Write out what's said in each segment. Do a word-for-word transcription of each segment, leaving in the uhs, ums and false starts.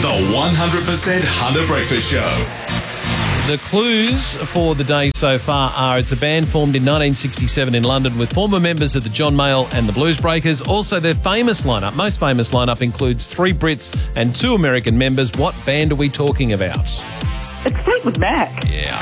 The one hundred percent Hunter Breakfast Show. The clues for the day so far are it's a band formed in nineteen sixty-seven in London with former members of the John Mayall and the Blues Breakers. Also, their famous lineup, most famous lineup, includes three Brits and two American members. What band are we talking about? It's Fleetwood Mac. Yeah.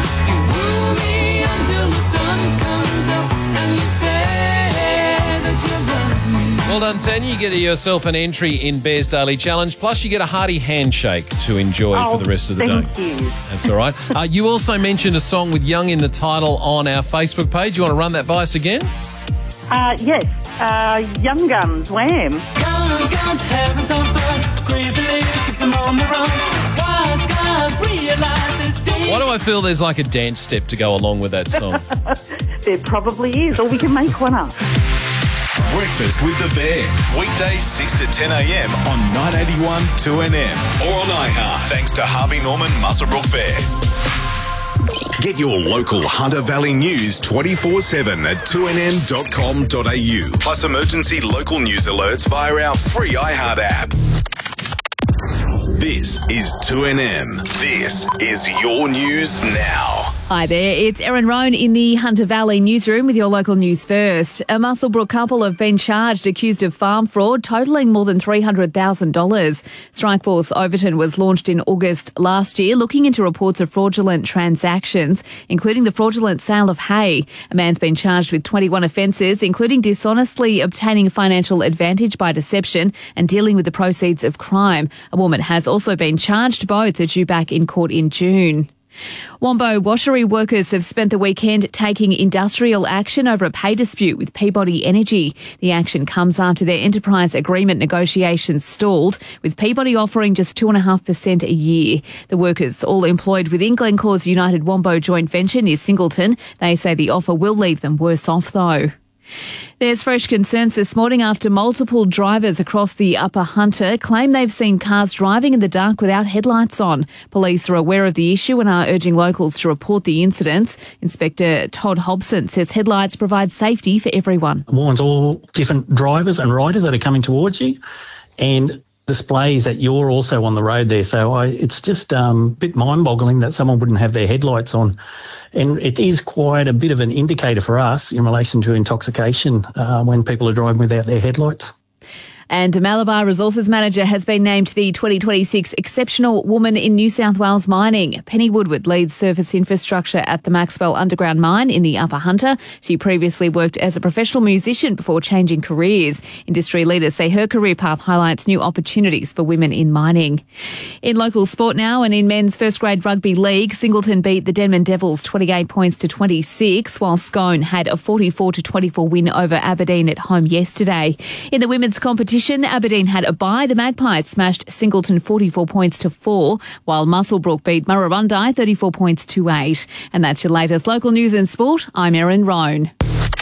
Well done, Tanya. You get yourself an entry in Bears Daily Challenge, plus you get a hearty handshake to enjoy oh, for the rest of the thank day. you. That's all right. Uh, you also mentioned a song with Young in the title on our Facebook page. You want to run that by us again? Uh, yes. Uh, Young Guns, Wham. Young guns having some fun. Crazy ladies keep them on the run. Wise guys realize this day. Why do I feel there's like a dance step to go along with that song? There probably is, or we can make one up. Breakfast with the Bear. Weekdays six to ten a.m. on nine eighty-one two N M or on iHeart. Thanks to Harvey Norman Muswellbrook Fair. Get your local Hunter Valley news twenty-four seven at two n n dot com dot a u. Plus emergency local news alerts via our free iHeart app. This is two N M. This is your news now. Hi there, it's Erin Roan in the Hunter Valley newsroom with your local news first. A Muswellbrook couple have been charged accused of farm fraud totalling more than three hundred thousand dollars. Strikeforce Overton was launched in August last year looking into reports of fraudulent transactions, including the fraudulent sale of hay. A man's been charged with twenty-one offences, including dishonestly obtaining financial advantage by deception and dealing with the proceeds of crime. A woman has also been charged. Both are due back in court in June. Wombo washery workers have spent the weekend taking industrial action over a pay dispute with Peabody Energy. The action comes after their enterprise agreement negotiations stalled, with Peabody offering just two point five percent a year. The workers, all employed within Glencore's United Wombo joint venture near Singleton, they say the offer will leave them worse off though. There's fresh concerns this morning after multiple drivers across the Upper Hunter claim they've seen cars driving in the dark without headlights on. Police are aware of the issue and are urging locals to report the incidents. Inspector Todd Hobson says headlights provide safety for everyone. It warns all different drivers and riders that are coming towards you, and displays that you're also on the road there. So I, it's just um, a bit mind-boggling that someone wouldn't have their headlights on. And it is quite a bit of an indicator for us in relation to intoxication uh, when people are driving without their headlights. And a Malabar Resources Manager has been named the twenty twenty-six Exceptional Woman in New South Wales Mining. Penny Woodward leads surface infrastructure at the Maxwell Underground Mine in the Upper Hunter. She previously worked as a professional musician before changing careers. Industry leaders say her career path highlights new opportunities for women in mining. In local sport now, and in men's first grade rugby league, Singleton beat the Denman Devils twenty-eight points to twenty-six, while Scone had a forty-four to twenty-four win over Aberdeen at home yesterday. In the women's competition, Aberdeen had a bye. The Magpies smashed Singleton forty-four points to four, while Muswellbrook beat Murrurundi thirty-four points to eight. And that's your latest local news and sport. I'm Erin Roan.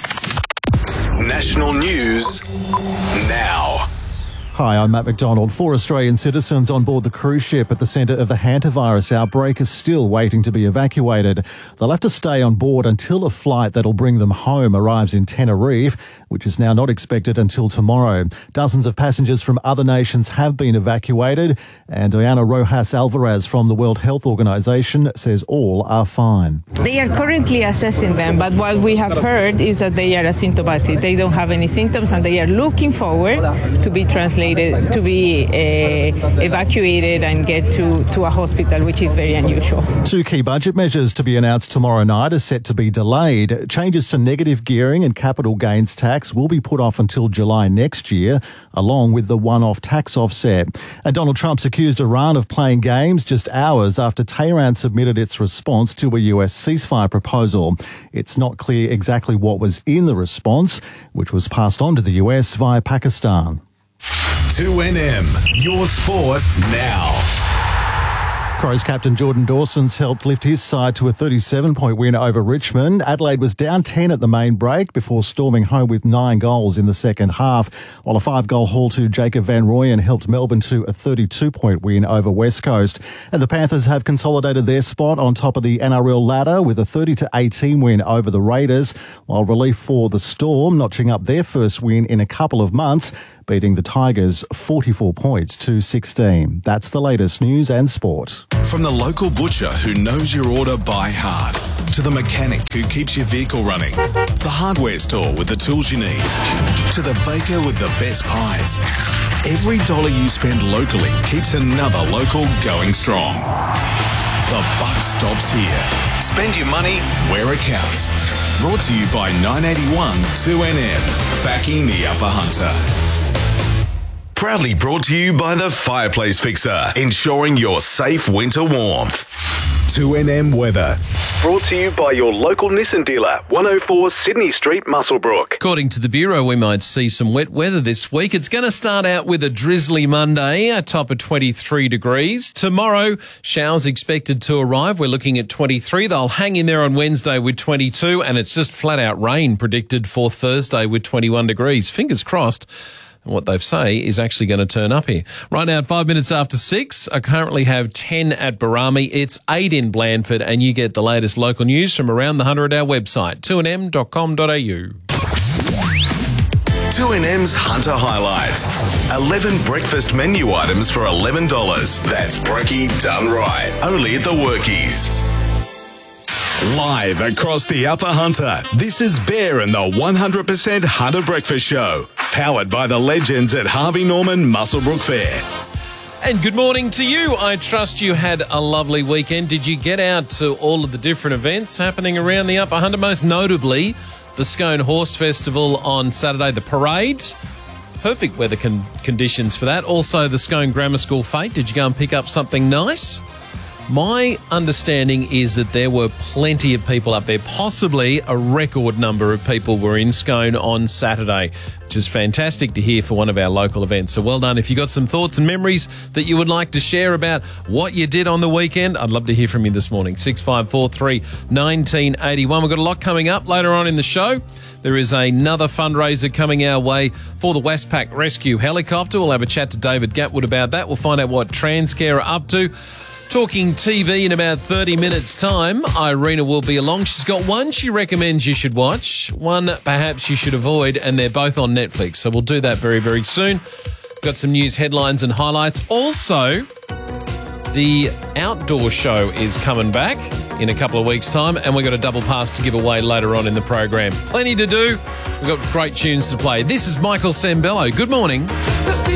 National news now. Hi, I'm Matt McDonald. Four Australian citizens on board the cruise ship at the centre of the hantavirus outbreak are still waiting to be evacuated. They'll have to stay on board until a flight that'll bring them home arrives in Tenerife, which is now not expected until tomorrow. Dozens of passengers from other nations have been evacuated, and Diana Rojas Alvarez from the World Health Organization says all are fine. They are currently assessing them, but what we have heard is that they are asymptomatic. They don't have any symptoms, and they are looking forward to be translated, to be uh, evacuated and get to, to a hospital, which is very unusual. Two key budget measures to be announced tomorrow night are set to be delayed. Changes to negative gearing and capital gains tax will be put off until July next year, along with the one-off tax offset. And Donald Trump's accused Iran of playing games just hours after Tehran submitted its response to a U S ceasefire proposal. It's not clear exactly what was in the response, which was passed on to the U S via Pakistan. two N M, your sport now. Crows captain Jordan Dawson's helped lift his side to a thirty-seven point win over Richmond. Adelaide was down ten at the main break before storming home with nine goals in the second half, while a five-goal haul to Jacob Van Rooyen helped Melbourne to a thirty-two point win over West Coast. And the Panthers have consolidated their spot on top of the N R L ladder with a thirty to eighteen win over the Raiders, while relief for the Storm, notching up their first win in a couple of months, beating the Tigers forty-four points to sixteen. That's the latest news and sport. From the local butcher who knows your order by heart, to the mechanic who keeps your vehicle running, the hardware store with the tools you need, to the baker with the best pies. Every dollar you spend locally keeps another local going strong. The buck stops here. Spend your money where it counts. Brought to you by nine eighty-one two N M, backing the Upper Hunter. Proudly brought to you by the Fireplace Fixer, ensuring your safe winter warmth. two N M weather. Brought to you by your local Nissan dealer, one oh four Sydney Street, Muswellbrook. According to the Bureau, we might see some wet weather this week. It's going to start out with a drizzly Monday, a top of twenty-three degrees. Tomorrow, showers expected to arrive. We're looking at twenty-three. They'll hang in there on Wednesday with twenty-two, and it's just flat out rain predicted for Thursday with twenty-one degrees. Fingers crossed. What they say is actually going to turn up here. Right now, at five minutes after six, I currently have ten at Barami. It's eight in Blandford, and you get the latest local news from around the Hunter at our website, two n m dot com dot a u. two N M's Hunter Highlights. eleven breakfast menu items for eleven dollars. That's brekkie done right. Only at the Workies. Live across the Upper Hunter, this is Bear and the one hundred percent Hunter Breakfast Show. Powered by the legends at Harvey Norman Muswellbrook Fair. And good morning to you. I trust you had a lovely weekend. Did you get out to all of the different events happening around the Upper Hunter? Most notably, the Scone Horse Festival on Saturday, the parade. Perfect weather con- conditions for that. Also, the Scone Grammar School Fete. Did you go and pick up something nice? My understanding is that there were plenty of people up there, possibly a record number of people were in Scone on Saturday, which is fantastic to hear for one of our local events. So well done. If you've got some thoughts and memories that you would like to share about what you did on the weekend, I'd love to hear from you this morning. six five four three, one nine eight one. We've got a lot coming up later on in the show. There is another fundraiser coming our way for the Westpac Rescue Helicopter. We'll have a chat to David Gatwood about that. We'll find out what Transcare are up to. Talking T V in about thirty minutes' time. Irina will be along. She's got one she recommends you should watch, one perhaps you should avoid, and they're both on Netflix. So we'll do that very, very soon. Got some news headlines and highlights. Also, the outdoor show is coming back in a couple of weeks' time, and we've got a double pass to give away later on in the program. Plenty to do. We've got great tunes to play. This is Michael Sembello. Good morning.